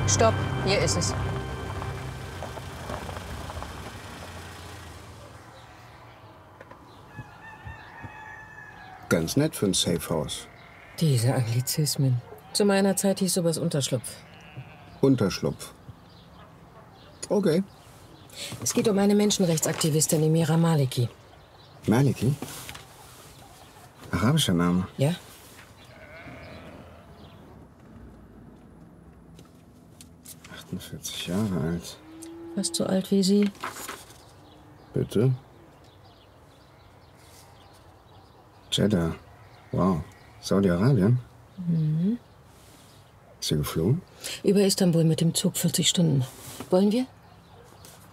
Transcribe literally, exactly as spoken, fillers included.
Stopp, hier ist es. Ganz nett für ein Safehouse. Diese Anglizismen. Zu meiner Zeit hieß sowas Unterschlupf. Unterschlupf. Okay. Es geht um eine Menschenrechtsaktivistin, Emira Maliki. Maliki? Arabischer Name. Ja? achtundvierzig Jahre alt. Fast so alt wie Sie. Bitte? Jeddah. Wow. Saudi-Arabien? Mhm. Ist sie geflogen? Über Istanbul mit dem Zug vierzig Stunden. Wollen wir?